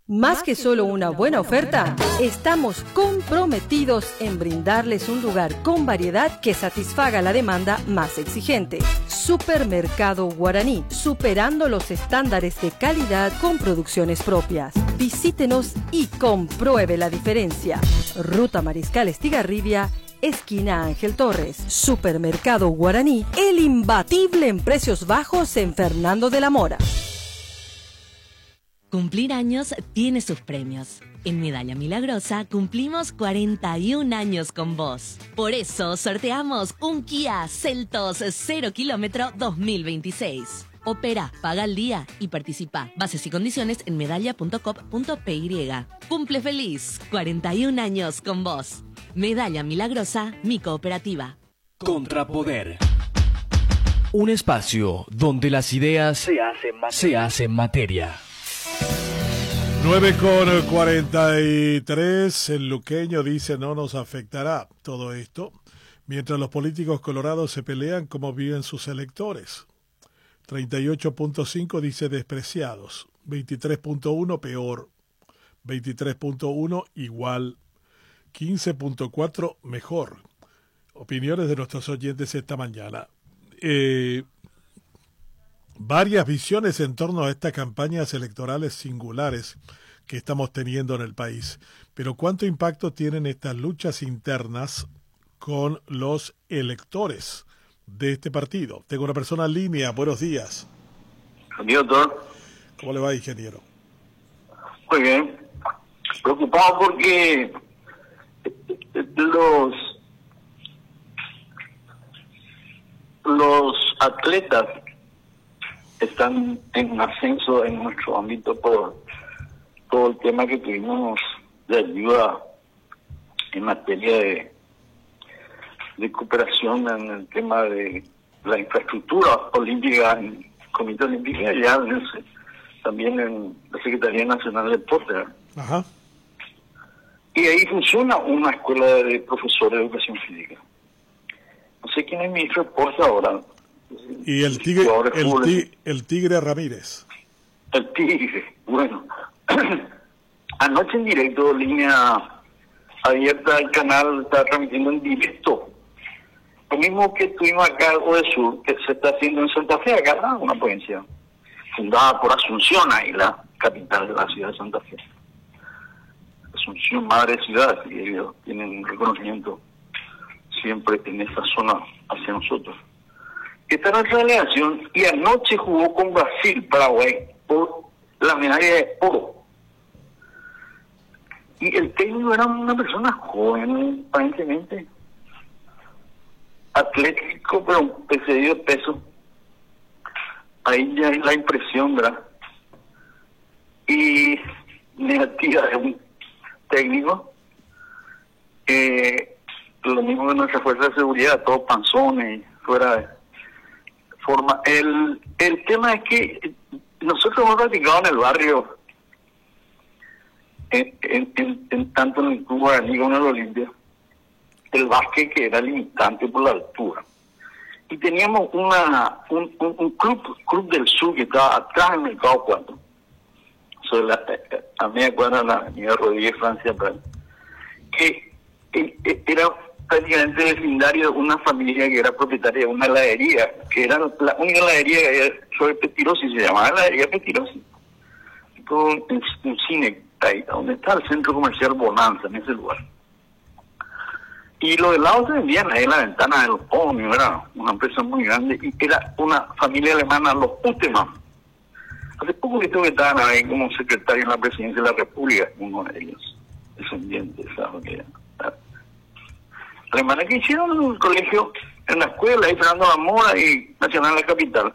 Más que solo una buena oferta, estamos comprometidos en brindarles un lugar con variedad que satisfaga la demanda más exigente. Supermercado Guaraní, superando los estándares de calidad con producciones propias. Visítenos y compruebe la diferencia. Ruta Mariscal Estigarribia, esquina Ángel Torres. Supermercado Guaraní, el imbatible en precios bajos en Fernando de la Mora. Cumplir años tiene sus premios. En Medalla Milagrosa cumplimos 41 años con vos. Por eso sorteamos un Kia Seltos 0 kilómetro 2026. Opera, paga al día y participa. Bases y condiciones en medalla.com.py. Cumple feliz, 41 años con vos. Medalla Milagrosa, mi cooperativa. Contrapoder. Un espacio donde las ideas se hacen materia. 9:43, el luqueño dice no nos afectará todo esto, mientras los políticos colorados se pelean cómo viven sus electores. 38.5 dice despreciados, 23.1 peor, 23.1 igual, 15.4 mejor. Opiniones de nuestros oyentes esta mañana. Varias visiones en torno a estas campañas electorales singulares que estamos teniendo en el país. Pero ¿cuánto impacto tienen estas luchas internas con los electores de este partido? Tengo una persona en línea. Buenos días. Doctor. ¿Cómo le va, ingeniero? Muy bien. Preocupado porque los atletas están en ascenso en nuestro ámbito por todo el tema que tuvimos de ayuda en materia de cooperación en el tema de la infraestructura olímpica en el Comité Olímpico y allá también en la Secretaría Nacional de Deporte. Ajá. Y ahí funciona una escuela de profesores de educación física. No sé quién es mi respuesta ahora. Y el Tigre Ramírez. El Tigre, bueno. Anoche en directo, línea abierta, el canal está transmitiendo en directo. Lo mismo que tuvimos acá en Odesur, que se está haciendo en Santa Fe, acá una provincia fundada por Asunción, ahí la capital de la ciudad de Santa Fe. Asunción, madre ciudad, y ellos tienen un reconocimiento siempre en esa zona hacia nosotros. Esta es nuestra delegación y anoche jugó con Brasil, Paraguay, por la medalla de oro. Y el técnico era una persona joven, aparentemente, atlético, pero excedido de peso. Ahí ya hay la impresión, ¿verdad? Y negativa de un técnico. Lo mismo que nuestra fuerza de seguridad, todos panzones, fuera de forma. El tema es que nosotros hemos practicado en el barrio, en tanto en el Club Guaraní como en el Olimpia, el básquet que era limitante por la altura. Y teníamos un club del sur que estaba atrás del Mercado 4, sobre a media cuadra de la avenida Rodríguez Francia, que era prácticamente vecindario de una familia que era propietaria de una heladería, que era la única heladería que había sobre Petirosi, se llamaba heladería Petirosi. Con un cine ahí, donde está el centro comercial Bonanza, en ese lugar. Y los helados se vendían ahí en la ventana de los Omnium, era una empresa muy grande, y era una familia alemana, los Utemann. Hace poco que estaban ahí como secretario en la presidencia de la República, uno de ellos, descendiente de esa familia alemana, que hicieron un colegio en la escuela, ahí Fernando de la Mora y Nacional de la Capital.